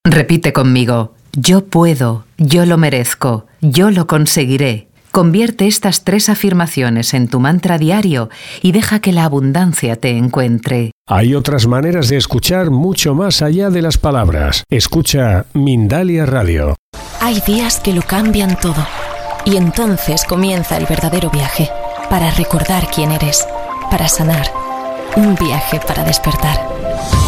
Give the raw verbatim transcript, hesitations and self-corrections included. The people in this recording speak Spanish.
Repite conmigo: yo puedo, yo lo merezco, yo lo conseguiré. Convierte estas tres afirmaciones en tu mantra diario y deja que la abundancia te encuentre. Hay otras maneras de escuchar mucho más allá de las palabras. Escucha Mindalia Radio. Hay días que lo cambian todo. Y entonces comienza el verdadero viaje. Para recordar quién eres. Para sanar. Un viaje para despertar.